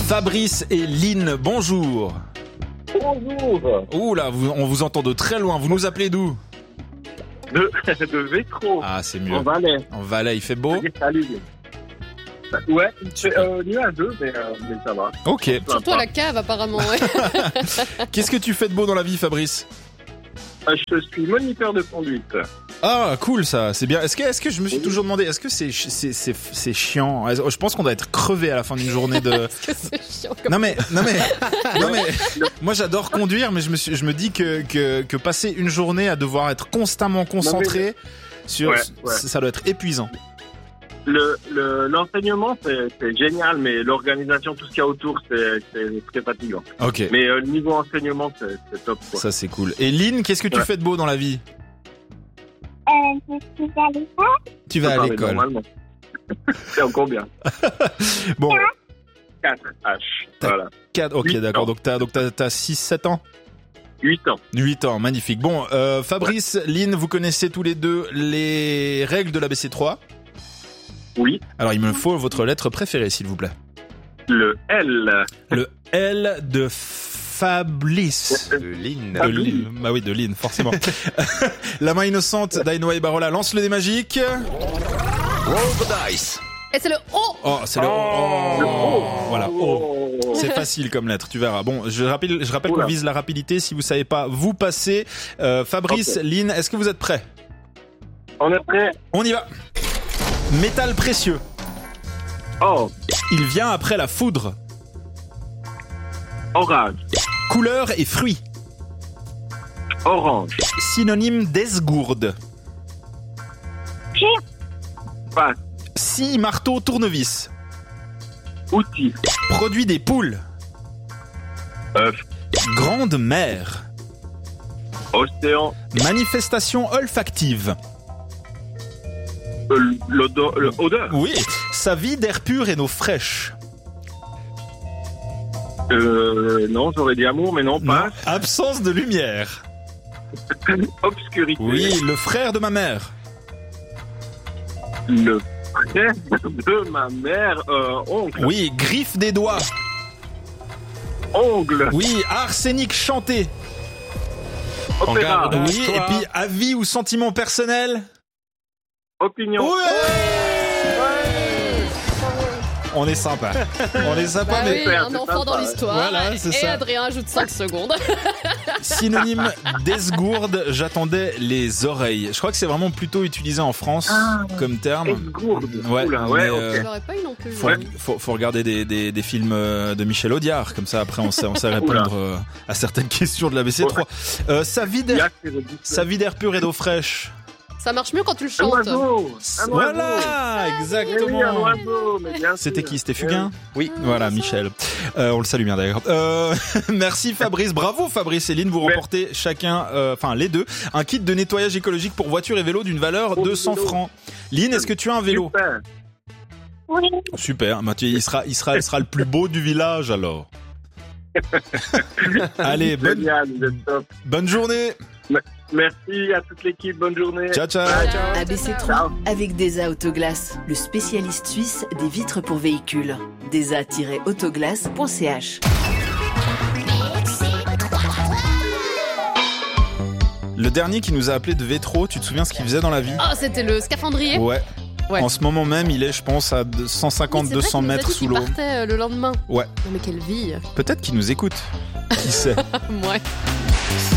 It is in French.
Fabrice et Lynn, bonjour. Bonjour. Ouh là, on vous entend de très loin. Vous nous appelez d'où ? De Vétro. Ah, c'est mieux. En Valais. En Valais, il fait beau ? Salut. Ouais, c'est nuageux, mais ça va. Ok. Surtout à la cave, apparemment. Ouais. Qu'est-ce que tu fais de beau dans la vie, Fabrice ? Je suis moniteur de conduite. Ah, cool ça, c'est bien. Est-ce que je me suis toujours demandé, est-ce que c'est chiant ? Je pense qu'on doit être crevé à la fin d'une journée de. Est-ce que c'est chiant comme... Non mais, moi j'adore conduire, mais je me dis que passer une journée à devoir être constamment concentré sur, ça doit être épuisant. L'enseignement c'est génial, mais l'organisation, tout ce qu'il y a autour, c'est très fatigant. Ok. Mais le niveau enseignement, c'est top, quoi. Ça c'est cool. Et Lynn, qu'est-ce que tu fais de beau dans la vie ? Je suis à l'école. Tu vas à l'école. Normalement. C'est encore bien. Bon. 4 H. Voilà. 4, ok, 8 d'accord. ans. Donc t'as 6-7 ans ? 8 ans. 8 ans, magnifique. Bon, Fabrice, Lynn, vous connaissez tous les deux les règles de l'ABC3 ? Oui. Alors il me faut votre lettre préférée, s'il vous plaît. Le L. Le L de Fabrice. De Lynn. Bah oui, de Lynn, forcément. La main innocente d'Ainoa et Barola lance le dé magique. Roll the dice. Et c'est le O. Oh, c'est le O. Voilà, O. C'est facile comme lettre, tu verras. Bon, je rappelle qu'on vise la rapidité. Si vous savez pas, vous passez. Fabrice, Lynn, est-ce que vous êtes prêts ? On est prêt. On y va. Métal précieux. Oh. Il vient après la foudre. Orage. Couleur et fruits. Orange. Synonyme d'esgourde. Passe. Scie, marteau, tournevis. Outil. Produit des poules. œuf. Grande mer. Océan. Manifestation olfactive. L'odeur. Oui. Sa vie d'air pur et d'eau fraîche. Non, j'aurais dit amour, mais non, pas. Non. Absence de lumière. Obscurité. Oui, le frère de ma mère. Le frère de ma mère, oncle. Oui, griffe des doigts. Ongle. Oui, arsenic chanté. Opéra. Oui, et puis avis ou sentiment personnel. Opinion. On est sympa. On est sympa, Bah mais oui, un enfant dans l'histoire. Voilà, c'est et ça. Adrien ajoute 5 secondes. Synonyme d'esgourde, j'attendais les oreilles. Je crois que c'est vraiment plutôt utilisé en France comme terme. Esgourde. Ouais, Oula, mais, ouais, ok. Je l'aurais pas eu non plus. Faut regarder des films de Michel Audiard, comme ça après on sait répondre à certaines questions de la BC3. Sa vie d'air pur et d'eau fraîche. Ça marche mieux quand tu le Un chantes. oiseau. Voilà, Oui, un exactement. oiseau, mais bien C'était sûr. qui ? C'était Fugain ? Oui. Voilà, Michel. On le salue bien d'ailleurs. Merci Fabrice. Bravo Fabrice et Lynn. Vous remportez chacun, les deux, un kit de nettoyage écologique pour voitures et vélos d'une valeur de 100 francs. Lynn, est-ce que tu as un vélo ? Super. Oui. Super. Mathieu, il sera le plus beau du village alors. Allez, Génial, vous êtes top. bonne journée. Merci à toute l'équipe, bonne journée. Ciao, ciao. ABC3 Ciao. avec DESA Autoglace, le spécialiste suisse des vitres pour véhicules. DESA-autoglace.ch. Le dernier qui nous a appelé de Vétro, tu te souviens ce qu'il faisait dans la vie ? Oh, c'était le scaphandrier. Ouais. Ouais. En ce moment même, il est, je pense, à 150-200 mètres sous l'eau. Il partait le lendemain. Ouais. Non mais quelle vie. Peut-être qu'il nous écoute. Qui sait ? Ouais.